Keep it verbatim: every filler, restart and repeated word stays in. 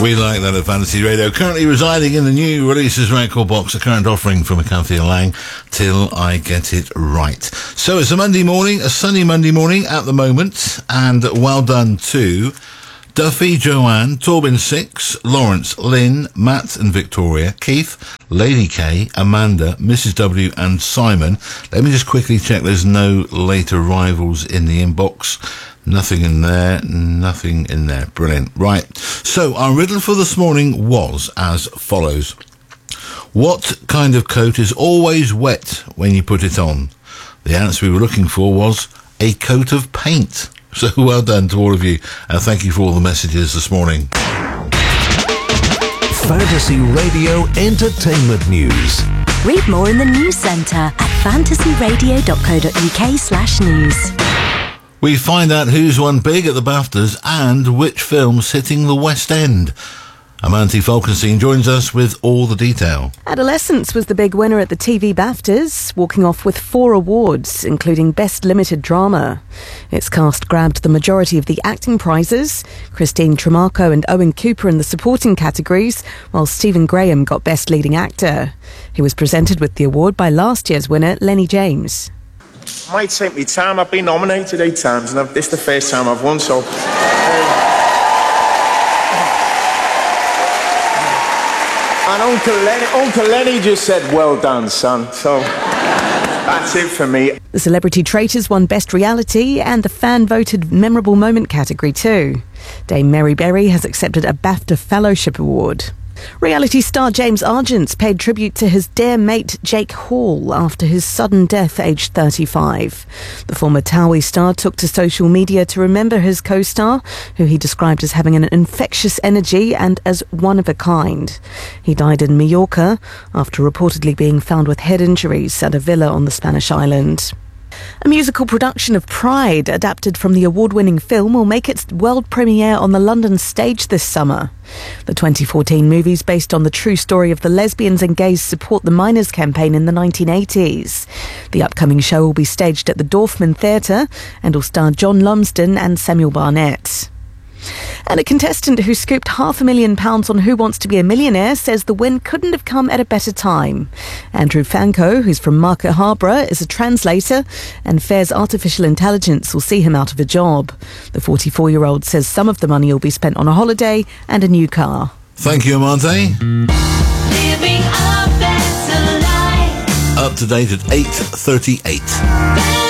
We like that at Fantasy Radio. Currently residing in the new releases record box, a current offering from McCarthy and Lang, Till I Get It Right. So it's a Monday morning, a sunny Monday morning at the moment, and well done to Duffy, Joanne, Torbin Six, Lawrence, Lynn, Matt and Victoria, Keith, Lady K, Amanda, Missus W and Simon. Let me just quickly check there's no late arrivals in the inbox. Nothing in there, nothing in there. Brilliant. Right. So our riddle for this morning was as follows. What kind of coat is always wet when you put it on? The answer we were looking for was a coat of paint. So well done to all of you, and thank you for all the messages this morning. Fantasy Radio Entertainment News. Read more in the news centre at fantasyradio.co.uk slash news. We find out who's won big at the BAFTAs and which film's hitting the West End. Amanti Falkenstein joins us with all the detail. Adolescence was the big winner at the T V BAFTAs, walking off with four awards, including Best Limited Drama. Its cast grabbed the majority of the acting prizes, Christine Tremarco and Owen Cooper in the supporting categories, while Stephen Graham got Best Leading Actor. He was presented with the award by last year's winner, Lenny James. Might take me time. I've been nominated eight times, and I've, this is the first time I've won, so... Um, and Uncle Lenny, Uncle Lenny just said, well done, son, so that's it for me. The Celebrity Traitors won Best Reality and the fan-voted Memorable Moment category too. Dame Mary Berry has accepted a BAFTA Fellowship Award. Reality star James Argent paid tribute to his dear mate Jake Hall after his sudden death aged thirty-five. The former Towie star took to social media to remember his co-star, who he described as having an infectious energy and as one of a kind. He died in Mallorca after reportedly being found with head injuries at a villa on the Spanish island. A musical production of Pride, adapted from the award-winning film, will make its world premiere on the London stage this summer. The twenty fourteen movie is based on the true story of the Lesbians and Gays Support the Miners campaign in the nineteen eighties. The upcoming show will be staged at the Dorfman Theatre and will star John Lumsden and Samuel Barnett. And a contestant who scooped half a million pounds on Who Wants to Be a Millionaire says the win couldn't have come at a better time. Andrew Fanco, who's from Market Harborough, is a translator, and Fair's artificial intelligence will see him out of a job. The forty-four-year-old says some of the money will be spent on a holiday and a new car. Thank you, Amante. Living a better life. Up to date at eight thirty-eight.